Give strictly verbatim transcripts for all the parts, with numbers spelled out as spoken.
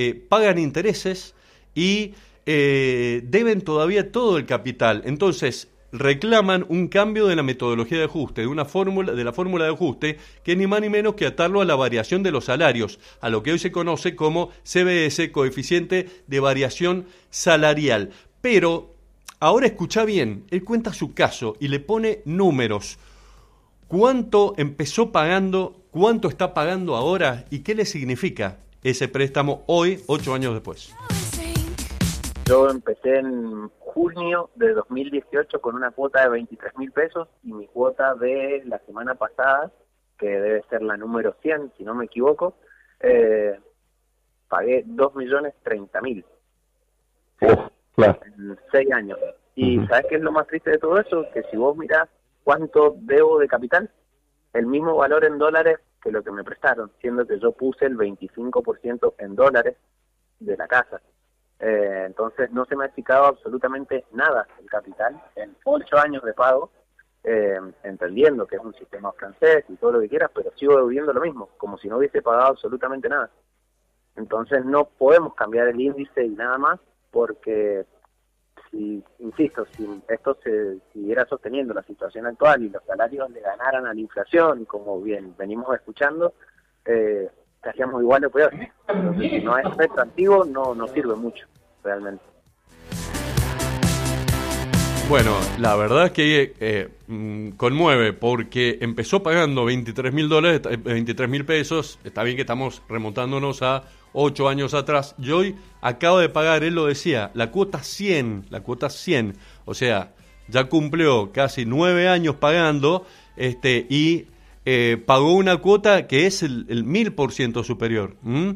eh, pagan intereses y eh, deben todavía todo el capital. Entonces reclaman un cambio de la metodología de ajuste, de una fórmula, de la fórmula de ajuste, que es ni más ni menos que atarlo a la variación de los salarios, a lo que hoy se conoce como C B S, coeficiente de variación salarial. Pero ahora escucha bien, él cuenta su caso y le pone números. ¿Cuánto empezó pagando, cuánto está pagando ahora y qué le significa ese préstamo hoy, ocho años después? Yo empecé en junio de dos mil dieciocho con una cuota de veintitrés mil pesos y mi cuota de la semana pasada, que debe ser la número cien, si no me equivoco, eh, pagué dos millones treinta mil. Claro. En seis años. Y Uh-huh. ¿sabes qué es lo más triste de todo eso? Que si vos mirás cuánto debo de capital, el mismo valor en dólares que lo que me prestaron, siendo que yo puse el veinticinco por ciento en dólares de la casa. Eh, entonces no se me ha achicado absolutamente nada el capital en ocho años de pago, eh, entendiendo que es un sistema francés y todo lo que quieras, pero sigo debiendo lo mismo, como si no hubiese pagado absolutamente nada. Entonces no podemos cambiar el índice y nada más, porque si, insisto, si esto se siguiera sosteniendo la situación actual y los salarios le ganaran a la inflación, como bien venimos escuchando, eh, estaríamos igual o peor. Entonces, si no es retroactivo, no, no sirve mucho, realmente. Bueno, la verdad es que eh, mm, conmueve, porque empezó pagando veintitrés mil dólares, veintitrés mil pesos. Está bien que estamos remontándonos a ocho años atrás, y hoy acaba de pagar, él lo decía, la cuota cien, la cuota cien, o sea, ya cumplió casi nueve años pagando, este, y eh, pagó una cuota que es el, el mil por ciento superior, ¿m?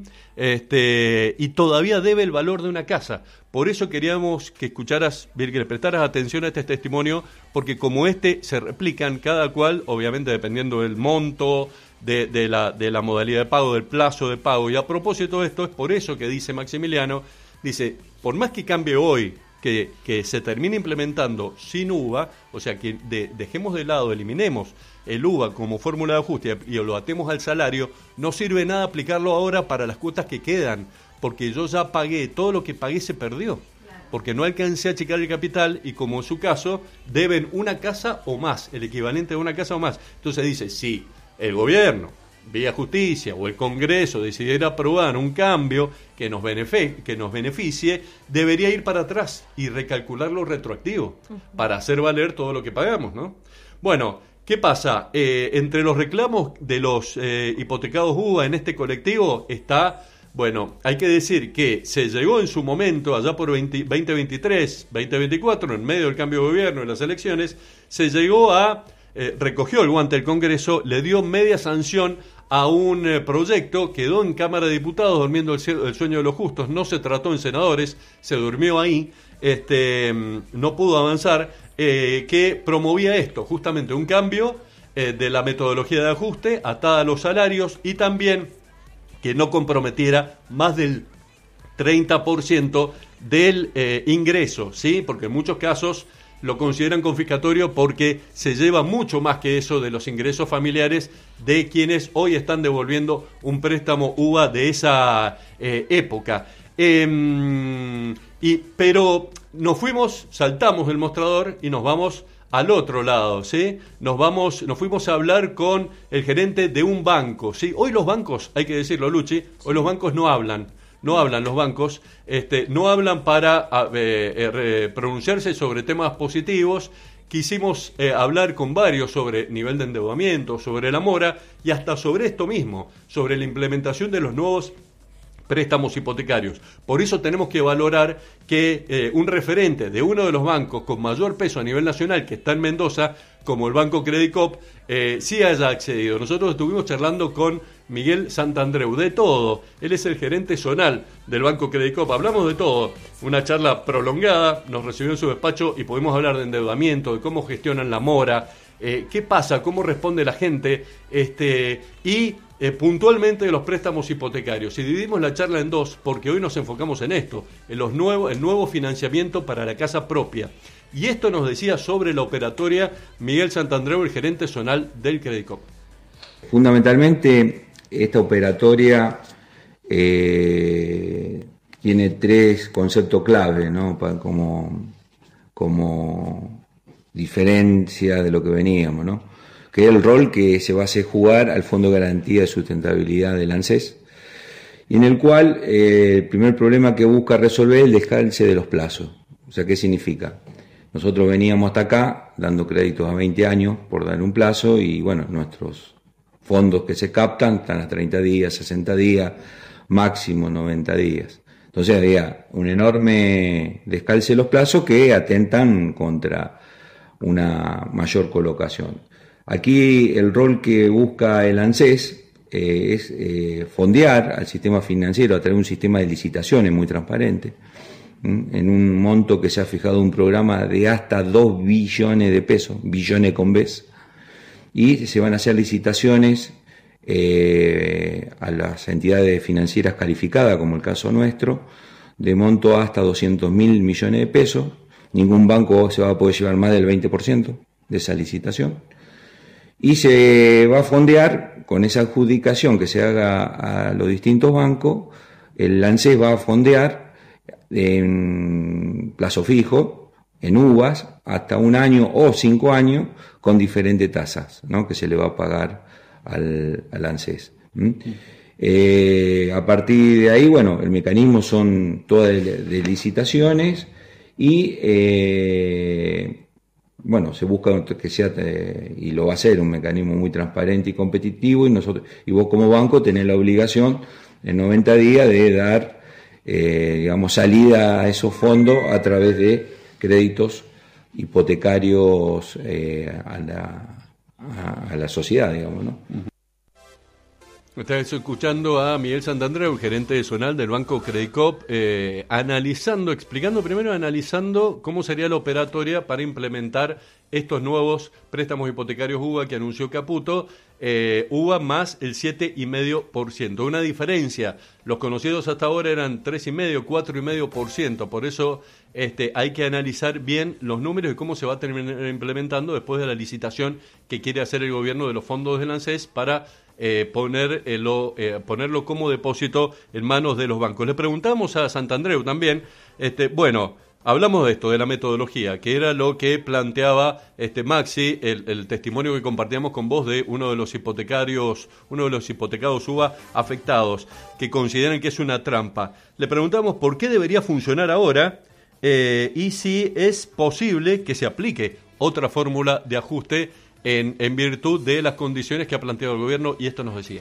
este, y todavía debe el valor de una casa. Por eso queríamos que escucharas, que le prestaras atención a este testimonio, porque como este se replican cada cual, obviamente dependiendo del monto, de, de, la, de la modalidad de pago, del plazo de pago. Y a propósito de esto, es por eso que dice Maximiliano, dice, por más que cambie hoy, que, que se termine implementando sin U V A, o sea, que de, dejemos de lado, eliminemos el U V A como fórmula de ajuste y lo atemos al salario, no sirve de nada aplicarlo ahora para las cuotas que quedan, porque yo ya pagué, todo lo que pagué se perdió, porque no alcancé a achicar el capital y, como en su caso, deben una casa o más, el equivalente de una casa o más. Entonces dice, si el gobierno, vía justicia, o el Congreso decidiera aprobar un cambio que nos beneficie, que nos beneficie, debería ir para atrás y recalcular lo retroactivo uh-huh. para hacer valer todo lo que pagamos, ¿no? Bueno, ¿qué pasa? Eh, entre los reclamos de los eh, hipotecados U V A en este colectivo está... Bueno, hay que decir que se llegó en su momento, allá por veinte veintitrés, veinte veinticuatro, en medio del cambio de gobierno y las elecciones, se llegó a, eh, recogió el guante del Congreso, le dio media sanción a un eh, proyecto, quedó en Cámara de Diputados durmiendo el, el sueño de los justos, no se trató en senadores, se durmió ahí, este, no pudo avanzar, eh, que promovía esto, justamente un cambio eh, de la metodología de ajuste atada a los salarios y también que no comprometiera más del treinta por ciento del eh, ingreso, ¿sí? Porque en muchos casos lo consideran confiscatorio porque se lleva mucho más que eso de los ingresos familiares de quienes hoy están devolviendo un préstamo U V A de esa eh, época. Eh, y, pero nos fuimos, saltamos el mostrador y nos vamos al otro lado, ¿sí? Nos vamos, nos fuimos a hablar con el gerente de un banco, ¿sí? Hoy los bancos, hay que decirlo, Luchi, hoy los bancos no hablan, no hablan los bancos, este, no hablan para eh, eh, pronunciarse sobre temas positivos. Quisimos eh, hablar con varios sobre nivel de endeudamiento, sobre la mora y hasta sobre esto mismo, sobre la implementación de los nuevos préstamos hipotecarios. Por eso tenemos que valorar que eh, un referente de uno de los bancos con mayor peso a nivel nacional, que está en Mendoza, como el Banco Credicop, eh, sí haya accedido. Nosotros estuvimos charlando con Miguel Santandreu, de todo. Él es el gerente zonal del Banco Credicop. Hablamos de todo. Una charla prolongada, nos recibió en su despacho y pudimos hablar de endeudamiento, de cómo gestionan la mora, eh, qué pasa, cómo responde la gente, este y Eh, puntualmente de los préstamos hipotecarios. Y dividimos la charla en dos porque hoy nos enfocamos en esto, en los nuevos, el nuevo financiamiento para la casa propia. Y esto nos decía sobre la operatoria Miguel Santandreu, el gerente zonal del Credicop. Fundamentalmente esta operatoria eh, tiene tres conceptos clave, ¿no? Pa, como, como diferencia de lo que veníamos, ¿no? Que es el rol que se va a hacer jugar al Fondo de Garantía de Sustentabilidad del ANSES, y en el cual eh, el primer problema que busca resolver es el descalce de los plazos. O sea, ¿qué significa? Nosotros veníamos hasta acá dando créditos a veinte años por dar un plazo, y bueno, nuestros fondos que se captan están a treinta días, sesenta días, máximo noventa días. Entonces había un enorme descalce de los plazos que atentan contra una mayor colocación. Aquí el rol que busca el ANSES eh, es eh, fondear al sistema financiero a través de un sistema de licitaciones muy transparente, ¿m? En un monto que se ha fijado un programa de hasta dos billones de pesos, billones con Bs, y se van a hacer licitaciones eh, a las entidades financieras calificadas, como el caso nuestro, de monto hasta doscientos mil millones de pesos. Ningún banco se va a poder llevar más del veinte por ciento de esa licitación. Y se va a fondear con esa adjudicación que se haga a los distintos bancos. El ANSES va a fondear en plazo fijo, en uvas, hasta un año o cinco años, con diferentes tasas, ¿no? Que se le va a pagar al, al ANSES. ¿Mm? Eh, a partir de ahí, bueno, el mecanismo son todas de, de licitaciones y eh, bueno, se busca que sea, eh, y lo va a ser, un mecanismo muy transparente y competitivo, y nosotros, y vos como banco tenés la obligación en noventa días de dar, eh, digamos, salida a esos fondos a través de créditos hipotecarios eh, a la, a, a la sociedad, digamos, ¿no? Estás escuchando a Miguel Santandreu, gerente zonal del Banco Credicop, eh, analizando, explicando primero, analizando cómo sería la operatoria para implementar estos nuevos préstamos hipotecarios U V A que anunció Caputo, eh, U V A más el siete coma cinco por ciento. Una diferencia, los conocidos hasta ahora eran tres coma cinco por ciento, cuatro coma cinco por ciento, por eso este, hay que analizar bien los números y cómo se va a terminar implementando después de la licitación que quiere hacer el gobierno de los fondos del ANSES para Eh, poner, eh, lo, eh, ponerlo como depósito en manos de los bancos. Le preguntamos a Santandreu también, este, bueno, hablamos de esto, de la metodología, que era lo que planteaba este Maxi, el, el testimonio que compartíamos con vos de uno de los hipotecarios, uno de los hipotecados U V A afectados, que consideran que es una trampa. Le preguntamos por qué debería funcionar ahora eh, y si es posible que se aplique otra fórmula de ajuste En, en virtud de las condiciones que ha planteado el gobierno, y esto nos decía.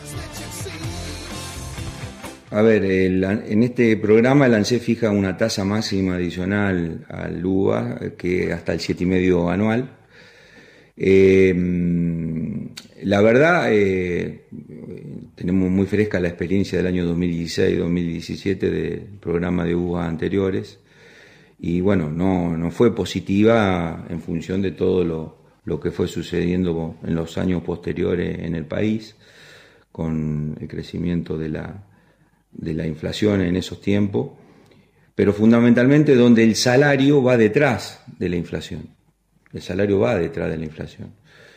A ver, el, en este programa el ANSES fija una tasa máxima adicional al U V A, que hasta el siete coma cinco anual. Eh, la verdad, eh, tenemos muy fresca la experiencia del año dos mil dieciséis dos mil diecisiete del programa de U V A anteriores, y bueno, no, no fue positiva en función de todo lo lo que fue sucediendo en los años posteriores en el país, con el crecimiento de la, de la inflación en esos tiempos, pero fundamentalmente donde el salario va detrás de la inflación. El salario va detrás de la inflación.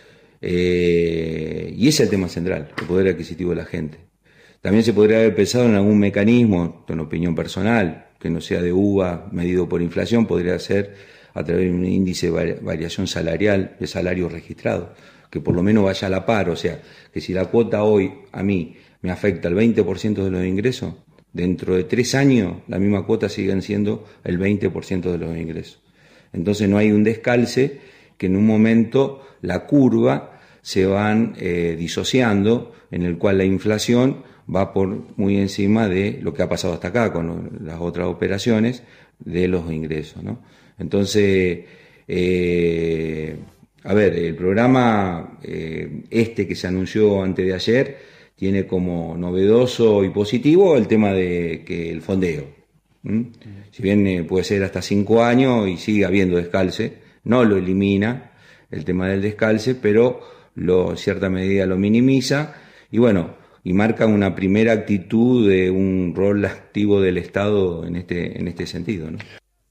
Eh, y ese es el tema central, el poder adquisitivo de la gente. También se podría haber pensado en algún mecanismo, en opinión personal, que no sea de U V A medido por inflación, podría ser a través de un índice de variación salarial, de salario registrado, que por lo menos vaya a la par, o sea, que si la cuota hoy a mí me afecta el veinte por ciento de los ingresos, dentro de tres años la misma cuota sigan siendo el veinte por ciento de los ingresos. Entonces no hay un descalce que en un momento la curva se van eh, disociando, en el cual la inflación va por muy encima de lo que ha pasado hasta acá con las otras operaciones de los ingresos, ¿no? Entonces, eh, a ver, el programa eh, este que se anunció antes de ayer tiene como novedoso y positivo el tema de que el fondeo. ¿Mm? Si bien eh, puede ser hasta cinco años y sigue habiendo descalce, no lo elimina el tema del descalce, pero lo, en cierta medida lo minimiza y bueno, y marca una primera actitud de un rol activo del Estado en este, en este sentido, ¿no?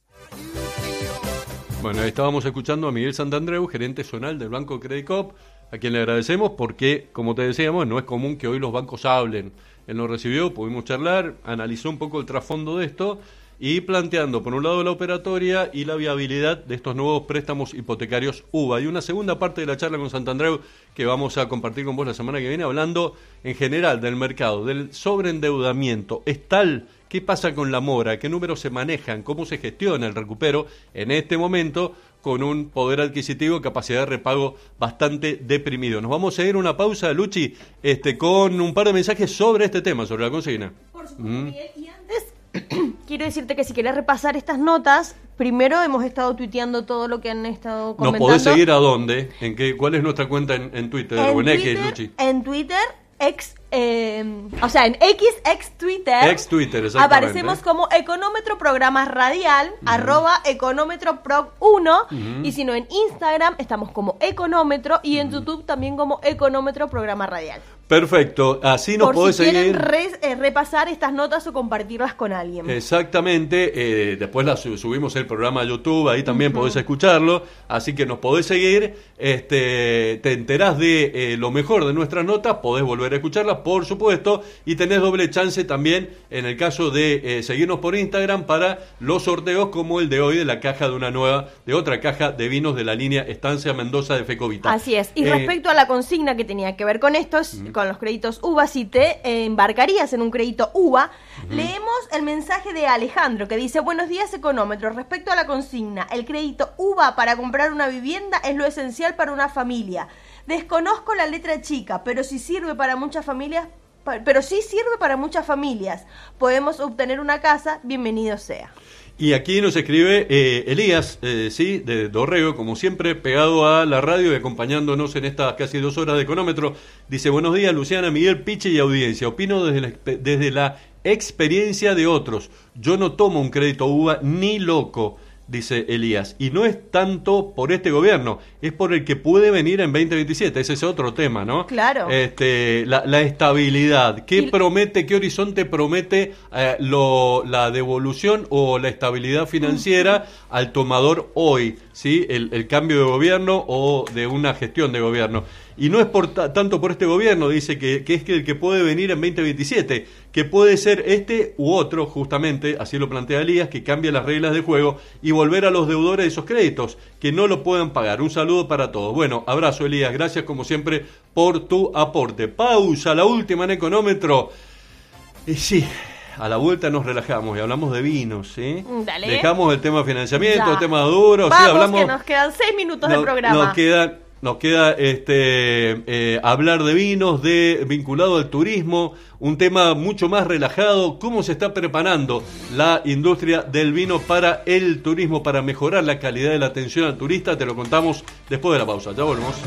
Bueno, estábamos escuchando a Miguel Santandreu, gerente zonal del Banco Credicop, a quien le agradecemos porque, como te decíamos, no es común que hoy los bancos hablen él nos recibió, pudimos charlar, analizó un poco el trasfondo de esto y planteando por un lado la operatoria y la viabilidad de estos nuevos préstamos hipotecarios U B A. Y una segunda parte de la charla con Santandreu que vamos a compartir con vos la semana que viene, hablando en general del mercado, del sobreendeudamiento. ¿Es tal? ¿Qué pasa con la mora? ¿Qué números se manejan? ¿Cómo se gestiona el recupero en este momento con un poder adquisitivo, capacidad de repago bastante deprimido? Nos vamos a ir a una pausa, Luchi, este, con un par de mensajes sobre este tema, sobre la consigna. Por supuesto, mm. Miguel, y antes quiero decirte que si querés repasar estas notas, primero hemos estado tuiteando todo lo que han estado comentando. ¿Nos podés seguir a dónde? ¿En qué? ¿Cuál es nuestra cuenta en, en Twitter en o en Twitter, X, Luchi? En Twitter, ex, eh, o sea, en X, ex Twitter, ex Twitter, exactamente. Aparecemos como Económetro Programa Radial, uh-huh. arroba Económetro Prog uno, uh-huh. y si no en Instagram estamos como Económetro y en uh-huh. YouTube también como Económetro Programa Radial. Perfecto, así nos Por podés si seguir. quieren re, eh, repasar estas notas o compartirlas con alguien. Exactamente, eh, después las subimos el programa a YouTube, ahí también uh-huh. podés escucharlo, así que nos podés seguir, este, te enterás de eh, lo mejor de nuestras notas, podés volver a escucharlas, por supuesto, y tenés doble chance también en el caso de eh, seguirnos por Instagram para los sorteos como el de hoy de la caja de una nueva, de otra caja de vinos de la línea Estancia Mendoza de Fecovita. Así es, y eh, respecto a la consigna que tenía que ver con esto, uh-huh. con los créditos U B A, si te eh, embarcarías en un crédito U B A, uh-huh. leemos el mensaje de Alejandro que dice: buenos días, Económetro, respecto a la consigna, el crédito U B A para comprar una vivienda es lo esencial para una familia. Desconozco la letra chica, pero si sirve para muchas familias, pero sí sirve para muchas familias. Podemos obtener una casa, bienvenido sea. Y aquí nos escribe eh, Elías, eh, sí, de Dorrego, como siempre, pegado a la radio y acompañándonos en estas casi dos horas de Económetro. Dice: buenos días, Luciana, Miguel, Piche y audiencia. Opino desde la, desde la experiencia de otros. Yo no tomo un crédito U B A ni loco, dice Elías. Y no es tanto por este gobierno, es por el que puede venir en veinte veintisiete. Ese es otro tema, ¿no? Claro. Este, la, la estabilidad. ¿Qué y... promete, qué horizonte promete eh, lo, la devolución o la estabilidad financiera uh-huh. al tomador hoy? ¿Sí? El, el cambio de gobierno o de una gestión de gobierno. Y no es por ta- tanto por este gobierno, dice que, que es que el que puede venir en veinte veintisiete, que puede ser este u otro, justamente, así lo plantea Elías, que cambie las reglas de juego y volver a los deudores de esos créditos, que no lo puedan pagar. Un saludo para todos. Bueno, abrazo, Elías, gracias como siempre por tu aporte. Pausa, la última en Económetro. Y sí, a la vuelta nos relajamos y hablamos de vinos, ¿sí? Dale. Dejamos el tema de financiamiento, el tema duro. Vamos, sí, hablamos, que nos quedan seis minutos no, de programa. Nos quedan... Nos queda este eh, hablar de vinos, de vinculado al turismo, un tema mucho más relajado, cómo se está preparando la industria del vino para el turismo, para mejorar la calidad de la atención al turista. Te lo contamos después de la pausa. Ya volvemos.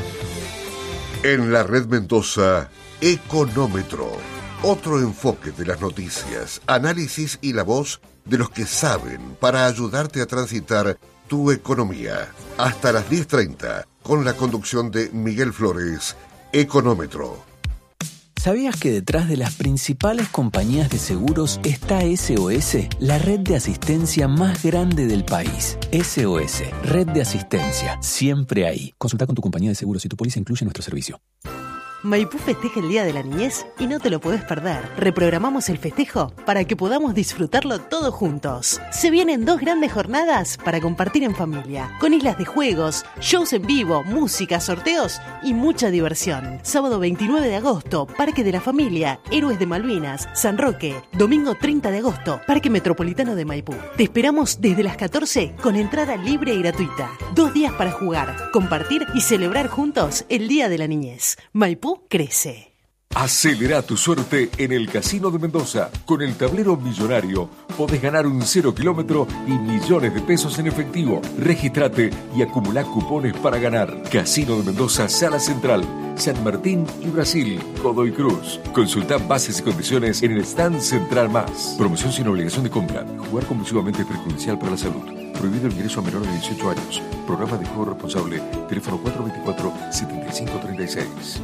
En la Red Mendoza, Económetro. Otro enfoque de las noticias, análisis y la voz de los que saben para ayudarte a transitar tu economía. Hasta las diez treinta. Con la conducción de Miguel Flores, Económetro. ¿Sabías que detrás de las principales compañías de seguros está S O S, la red de asistencia más grande del país? S O S, red de asistencia, siempre ahí. Consulta con tu compañía de seguros si tu póliza incluye nuestro servicio. Maipú festeja el Día de la Niñez y no te lo podés perder. Reprogramamos el festejo para que podamos disfrutarlo todos juntos. Se vienen dos grandes jornadas para compartir en familia, con islas de juegos, shows en vivo, música, sorteos y mucha diversión. Sábado veintinueve de agosto, Parque de la Familia, Héroes de Malvinas, San Roque. Domingo treinta de agosto, Parque Metropolitano de Maipú. Te esperamos desde las catorce con entrada libre y gratuita. Dos días para jugar, compartir y celebrar juntos el Día de la Niñez. Maipú crece. Acelera tu suerte en el Casino de Mendoza. Con el tablero millonario podés ganar un cero kilómetro y millones de pesos en efectivo. Regístrate y acumulá cupones para ganar. Casino de Mendoza, Sala Central, San Martín y Brasil, Godoy Cruz. Consulta bases y condiciones en el stand Central Más. Promoción sin obligación de compra. Jugar compulsivamente es perjudicial para la salud. Prohibido el ingreso a menores de dieciocho años. Programa de juego responsable. Teléfono cuatro dos cuatro, siete cinco tres seis.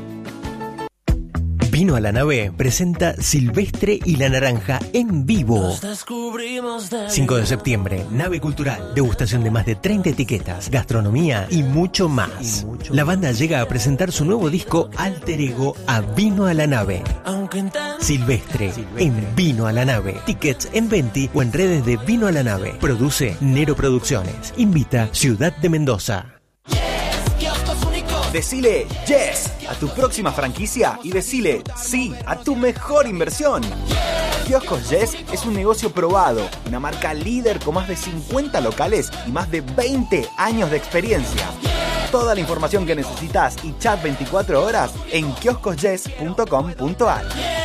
Vino a la Nave presenta Silvestre y la Naranja en vivo. cinco de septiembre, Nave Cultural, degustación de más de treinta etiquetas, gastronomía y mucho más. Y mucho la banda llega a presentar su nuevo disco Alter Ego a Vino a la Nave. Silvestre, en Vino a la Nave. Tickets en Venti o en redes de Vino a la Nave. Produce Nero Producciones. Invita Ciudad de Mendoza. Decile yes a tu próxima franquicia y decile sí a tu mejor inversión. Kioscos Yes es un negocio probado, una marca líder con más de cincuenta locales y más de veinte años de experiencia. Toda la información que necesitas y chat veinticuatro horas en kioscos yes punto com punto ar.